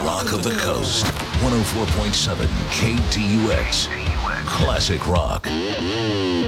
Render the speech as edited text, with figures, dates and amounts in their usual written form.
rock of the coast. 104.7 KTUX. Classic rock.